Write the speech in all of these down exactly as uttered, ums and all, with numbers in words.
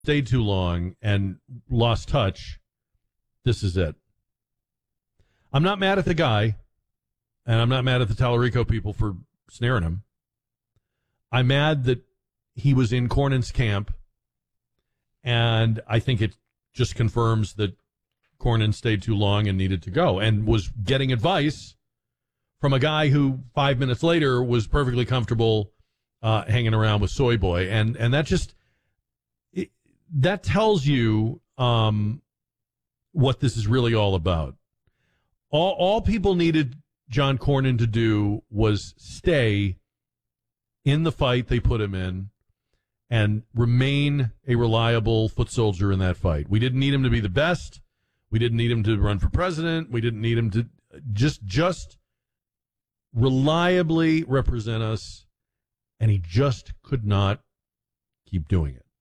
stayed too long and lost touch, this is it. I'm not mad at the guy, and I'm not mad at the Tallarico people for snaring him. I'm mad that he was in Cornyn's camp, and I think it just confirms that Cornyn stayed too long and needed to go, and was getting advice from a guy who five minutes later was perfectly comfortable uh, hanging around with Soy Boy, and and that just it, that tells you um, what this is really all about. All all people needed John Cornyn to do was stay in the fight they put him in and remain a reliable foot soldier in that fight. We didn't need him to be the best. We didn't need him to run for president. We didn't need him to just just reliably represent us, and he just could not keep doing it.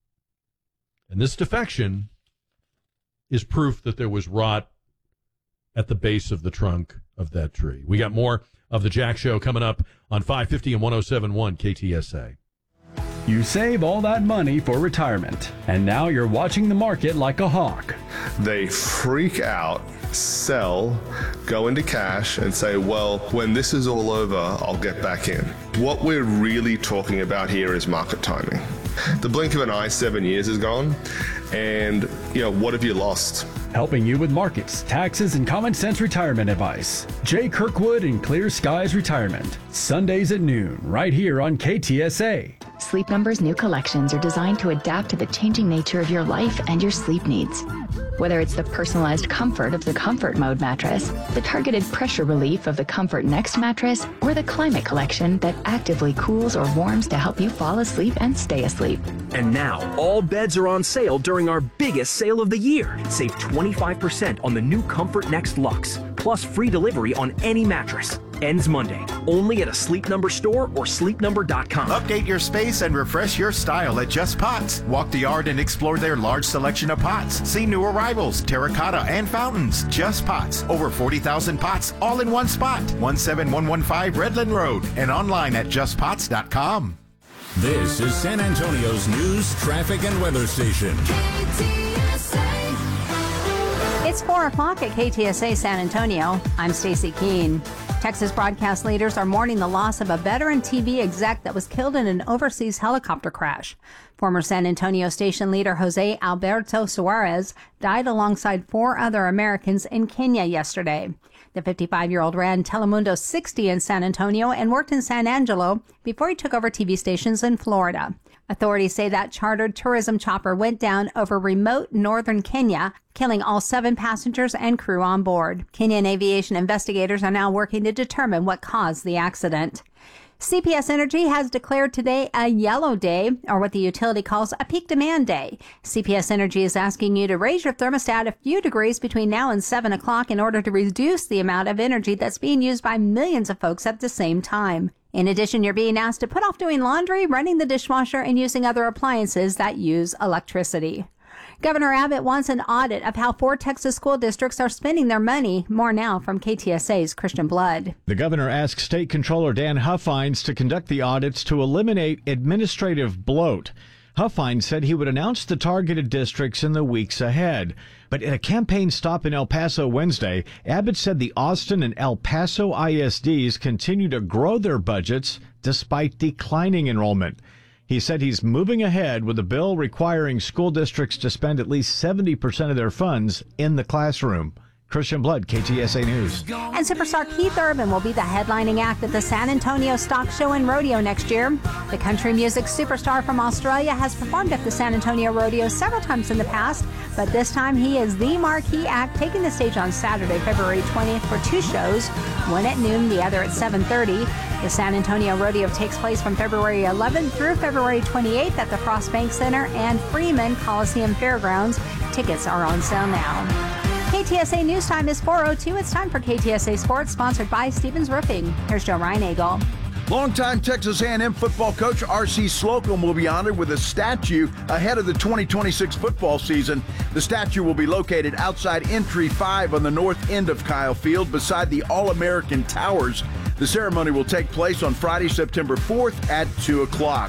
And this defection is proof that there was rot at the base of the trunk of that tree. We got more of the Jack Show coming up on five fifty and one oh seven point one K T S A. You save all that money for retirement, and now you're watching the market like a hawk. They freak out, sell, go into cash, and say, well, when this is all over, I'll get back in. What we're really talking about here is market timing. The blink of an eye, seven years is gone, and, you know, what have you lost? Helping you with markets, taxes, and common sense retirement advice. Jay Kirkwood and Clear Skies Retirement. Sundays at noon, right here on K T S A. Sleep Number's new collections are designed to adapt to the changing nature of your life and your sleep needs. Whether it's the personalized comfort of the Comfort Mode mattress, the targeted pressure relief of the Comfort Next mattress, or the Climate Collection that actively cools or warms to help you fall asleep and stay asleep. And now, all beds are on sale during our biggest sale of the year. Save twenty-five percent on the new Comfort Next Luxe, plus free delivery on any mattress. Ends Monday, only at a Sleep Number store or sleep number dot com. Update your space and refresh your style at Just Pots. Walk the yard and explore their large selection of pots. See new arrivals, terracotta, and fountains. Just Pots. Over forty thousand pots, all in one spot. one seven one one five Redland Road and online at just pots dot com. This is San Antonio's news, traffic, and weather station. K T S A. It's four o'clock at K T S A San Antonio. I'm Stacy Keene. Texas broadcast leaders are mourning the loss of a veteran T V exec that was killed in an overseas helicopter crash. Former San Antonio station leader Jose Alberto Suarez died alongside four other Americans in Kenya yesterday. The fifty-five-year-old ran Telemundo sixty in San Antonio and worked in San Angelo before he took over T V stations in Florida. Authorities say that chartered tourism chopper went down over remote northern Kenya, killing all seven passengers and crew on board. Kenyan aviation investigators are now working to determine what caused the accident. C P S Energy has declared today a yellow day, or what the utility calls a peak demand day. C P S Energy is asking you to raise your thermostat a few degrees between now and seven o'clock in order to reduce the amount of energy that's being used by millions of folks at the same time. In addition, you're being asked to put off doing laundry, running the dishwasher, and using other appliances that use electricity. Governor Abbott wants an audit of how four Texas school districts are spending their money. More now from K T S A's Christian Blood. The governor asked State Controller Dan Huffines to conduct the audits to eliminate administrative bloat. Huffines said he would announce the targeted districts in the weeks ahead. But at a campaign stop in El Paso Wednesday, Abbott said the Austin and El Paso I S Ds continue to grow their budgets despite declining enrollment. He said he's moving ahead with a bill requiring school districts to spend at least seventy percent of their funds in the classroom. Christian Blood, K T S A News. And superstar Keith Urban will be the headlining act at the San Antonio Stock Show and Rodeo next year. The country music superstar from Australia has performed at the San Antonio Rodeo several times in the past, but this time he is the marquee act, taking the stage on Saturday, February twentieth for two shows, one at noon, the other at seven thirty. The San Antonio Rodeo takes place from February eleventh through February twenty-eighth at the Frost Bank Center and Freeman Coliseum Fairgrounds. Tickets are on sale now. K T S A News Time is four oh two. It's time for K T S A Sports, sponsored by Stevens Roofing. Here's Joe Reinagel. Longtime Texas A and M football coach R C Slocum will be honored with a statue ahead of the twenty twenty-six football season. The statue will be located outside Entry five on the north end of Kyle Field beside the All-American Towers. The ceremony will take place on Friday, September fourth at two o'clock.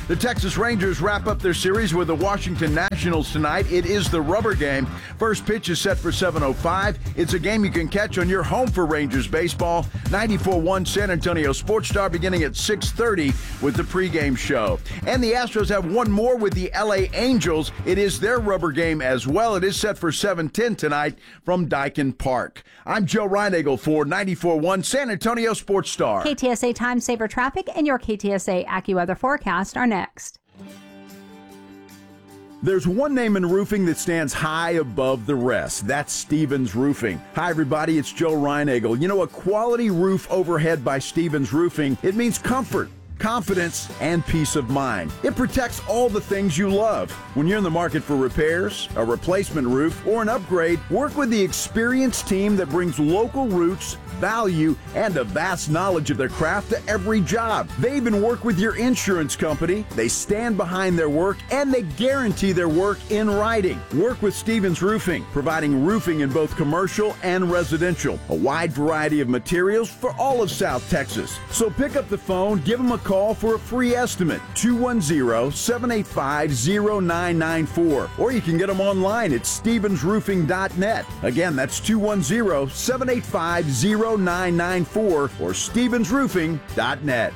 The Texas Rangers wrap up their series with the Washington Nationals tonight. It is the rubber game. First pitch is set for seven oh five. It's a game you can catch on your home for Rangers baseball. ninety-four point one San Antonio Sports Star beginning at six thirty with the pregame show. And the Astros have one more with the L A Angels. It is their rubber game as well. It is set for seven ten tonight from Daikin Park. I'm Joe Reinagle for ninety-four point one San Antonio Sports Star. K T S A Time Saver Traffic and your K T S A AccuWeather forecast are next. There's one name in roofing that stands high above the rest. That's Stevens Roofing. Hi, everybody. It's Joe Reinagle. You know, a quality roof overhead by Stevens Roofing, it means comfort, confidence, and peace of mind. It protects all the things you love. When you're in the market for repairs, a replacement roof, or an upgrade, work with the experienced team that brings local roots, value, and a vast knowledge of their craft to every job. They even work with your insurance company. They stand behind their work, and they guarantee their work in writing. Work with Stevens Roofing, providing roofing in both commercial and residential. A wide variety of materials for all of South Texas. So pick up the phone, give them a call for a free estimate, two one zero, seven eight five, zero nine nine four. Or you can get them online at stevens roofing dot net. Again, that's two one zero, seven eight five, zero nine nine four or stevens roofing dot net.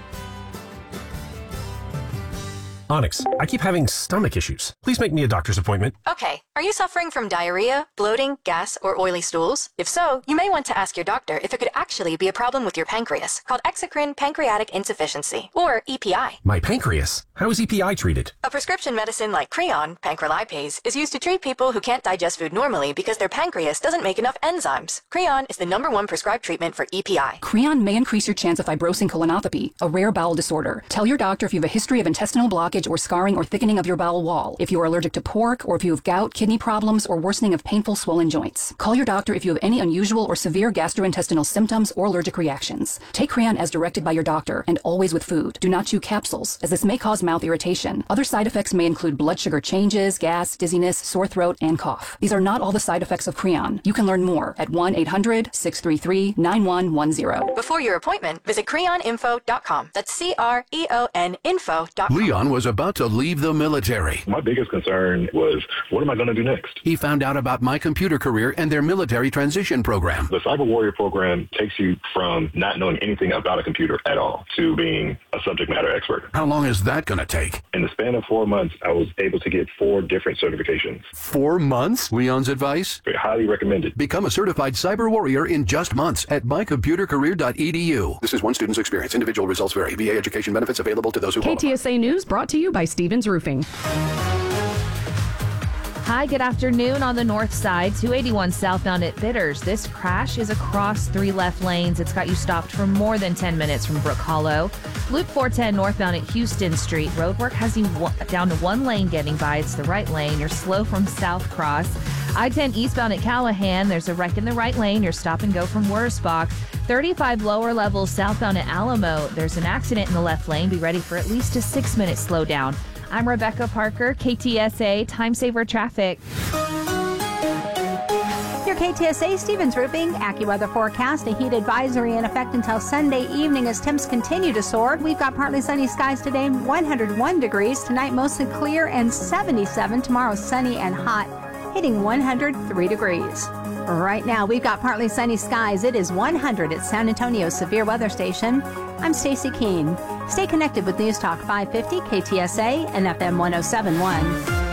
Onyx, I keep having stomach issues. Please make me a doctor's appointment. Okay. Are you suffering from diarrhea, bloating, gas, or oily stools? If so, you may want to ask your doctor if it could actually be a problem with your pancreas, called exocrine pancreatic insufficiency, or E P I. My pancreas? How is E P I treated? A prescription medicine like Creon, pancrelipase, is used to treat people who can't digest food normally because their pancreas doesn't make enough enzymes. Creon is the number one prescribed treatment for E P I. Creon may increase your chance of fibrosing colonopathy, a rare bowel disorder. Tell your doctor if you have a history of intestinal blockage or scarring or thickening of your bowel wall, if you are allergic to pork, or if you have gout, kidney problems, or worsening of painful swollen joints. Call your doctor if you have any unusual or severe gastrointestinal symptoms or allergic reactions. Take Creon as directed by your doctor, and always with food. Do not chew capsules, as this may cause mouth irritation. Other side effects may include blood sugar changes, gas, dizziness, sore throat, and cough. These are not all the side effects of Creon. You can learn more at one eight hundred, six three three, nine one one zero. Before your appointment, visit creon info dot com. That's C R E O N info dot com. Leon was about to leave the military. My biggest concern was, what am I going to do next? He found out about My Computer Career and their military transition program. The Cyber Warrior program takes you from not knowing anything about a computer at all to being a subject matter expert. How long is that going to take? In the span of four months, I was able to get four different certifications. Four months? Leon's advice? Very highly recommended. Become a certified cyber warrior in just months at my computer career dot e d u. This is one student's experience. Individual results vary. V A education benefits available to those who qualify. K T S A News brought to you by Stevens Roofing. Hi, good afternoon. On the north side, two eighty-one southbound at Bitters. This crash is across three left lanes. It's got you stopped for more than ten minutes from Brook Hollow. Loop four ten northbound at Houston Street. Roadwork has you down to one lane getting by. It's the right lane. You're slow from South Cross. I ten eastbound at Callahan. There's a wreck in the right lane. You're stop and go from Wurzbach. thirty-five lower levels southbound at Alamo. There's an accident in the left lane. Be ready for at least a six-minute slowdown. I'm Rebecca Parker, K T S A Time Saver Traffic. Your K T S A Stevens Roofing AccuWeather forecast. A heat advisory in effect until Sunday evening as temps continue to soar. We've got partly sunny skies today, one hundred one degrees. Tonight mostly clear and seventy-seven. Tomorrow sunny and hot, hitting one hundred three degrees. Right now, we've got partly sunny skies. It is one hundred at San Antonio's severe weather station. I'm Stacy Keene. Stay connected with News Talk five fifty, K T S A, and F M one oh seven point one.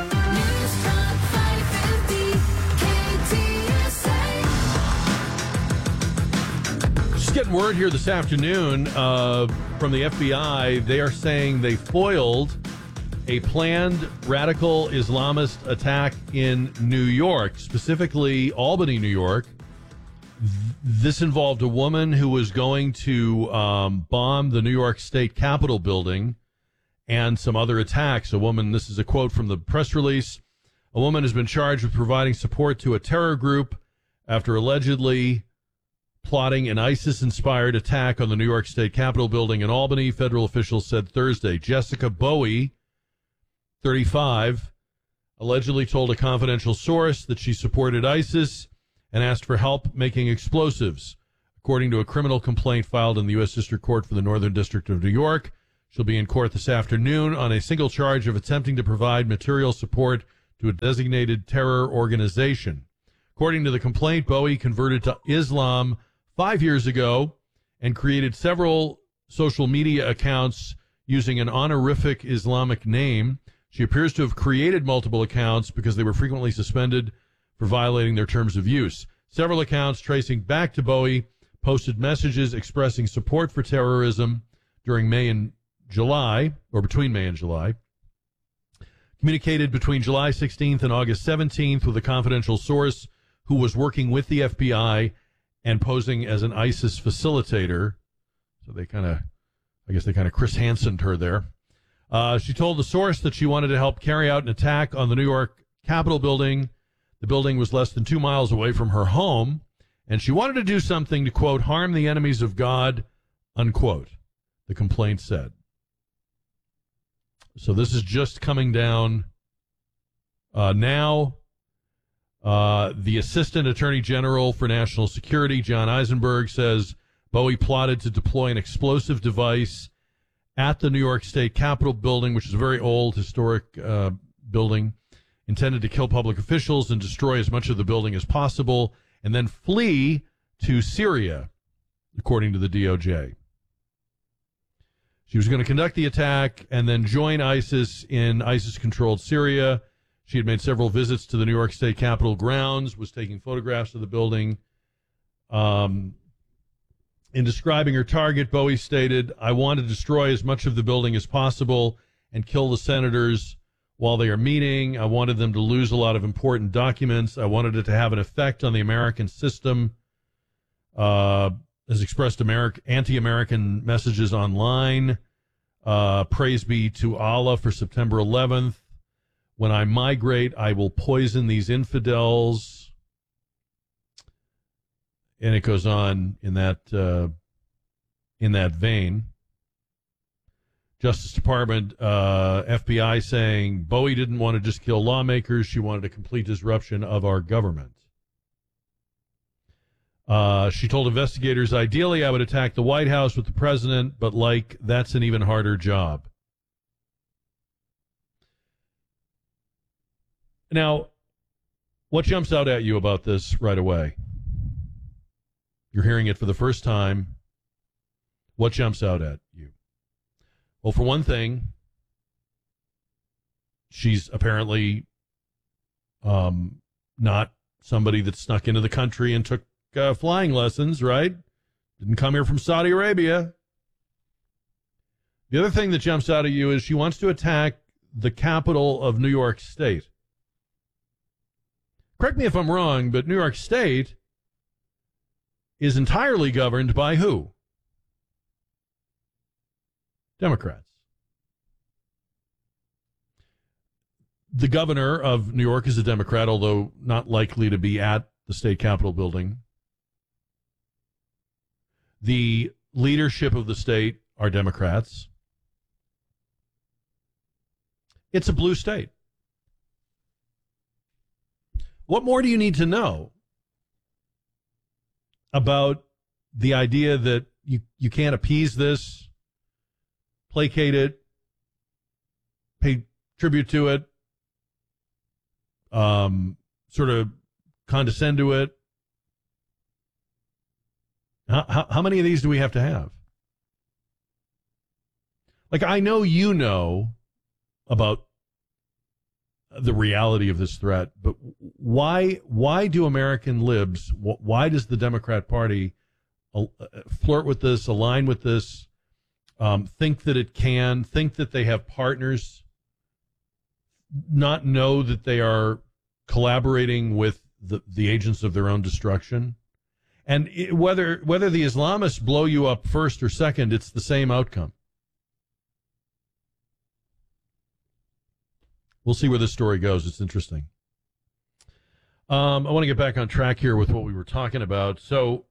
Just getting word here this afternoon uh, from the F B I. They are saying they foiled a planned radical Islamist attack in New York, specifically Albany, New York. This involved a woman who was going to um, bomb the New York State Capitol building and some other attacks. A woman, this is a quote from the press release, a woman has been charged with providing support to a terror group after allegedly plotting an ISIS-inspired attack on the New York State Capitol building in Albany, federal officials said Thursday. Jessica Bowie, thirty-five, allegedly told a confidential source that she supported ISIS and asked for help making explosives. According to a criminal complaint filed in the U S District Court for the Northern District of New York, She'll be in court this afternoon on a single charge of attempting to provide material support to a designated terror organization. According to the complaint, Bowie converted to Islam five years ago and created several social media accounts using an honorific Islamic name. She appears to have created multiple accounts because they were frequently suspended for violating their terms of use. Several accounts tracing back to Bowie posted messages expressing support for terrorism during May and July, or between May and July. Communicated between July sixteenth and August seventeenth with a confidential source who was working with the F B I and posing as an ISIS facilitator. So they kind of, I guess they kind of Chris Hansen'd her there. Uh, she told the source that she wanted to help carry out an attack on the New York Capitol building. The building was less than two miles away from her home, and she wanted to do something to, quote, harm the enemies of God, unquote, the complaint said. So this is just coming down uh, now. Uh, the Assistant Attorney General for National Security, John Eisenberg, says Bowie plotted to deploy an explosive device at the New York State Capitol building, which is a very old, historic uh, building, intended to kill public officials and destroy as much of the building as possible, and then flee to Syria, according to the D O J. She was going to conduct the attack and then join ISIS in ISIS-controlled Syria. She had made several visits to the New York State Capitol grounds, was taking photographs of the building. Um, in describing her target, Bowie stated, "I want to destroy as much of the building as possible and kill the senators while they are meeting. I wanted them to lose a lot of important documents. I wanted it to have an effect on the American system. Uh, has expressed Ameri- anti-American messages online. Uh, praise be to Allah for September eleventh. When I migrate, I will poison these infidels." And it goes on in that uh, in that vein. Justice Department, uh, F B I saying Bowie didn't want to just kill lawmakers. She wanted a complete disruption of our government. Uh, she told investigators, "Ideally, I would attack the White House with the president, but like, that's an even harder job." Now, what jumps out at you about this right away? You're hearing it for the first time. What jumps out at you? Well, for one thing, she's apparently um, not somebody that snuck into the country and took uh, flying lessons, right? Didn't come here from Saudi Arabia. The other thing that jumps out at you is she wants to attack the capital of New York State. Correct me if I'm wrong, but New York State is entirely governed by who? Democrats. The governor of New York is a Democrat, although not likely to be at the state capitol building. The leadership of the state are Democrats. It's a blue state. What more do you need to know about the idea that you, you can't appease this, placate it, pay tribute to it, um, sort of condescend to it? How, how, how many of these do we have to have? Like, I know you know about the reality of this threat, but why why do American libs, why does the Democrat Party flirt with this, align with this, um, think that it can, think that they have partners, not know that they are collaborating with the, the agents of their own destruction? And it, whether whether the Islamists blow you up first or second, it's the same outcome. We'll see where this story goes. It's interesting. Um, I want to get back on track here with what we were talking about. So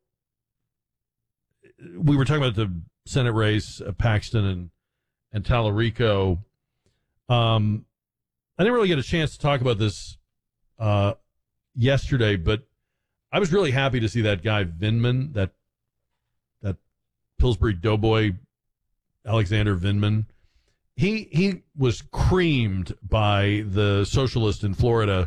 we were talking about the Senate race, uh, Paxton and, and Tallarico. Um, I didn't really get a chance to talk about this uh, yesterday, but I was really happy to see that guy Vindman, that that Pillsbury doughboy Alexander Vindman. He he was creamed by the socialist in Florida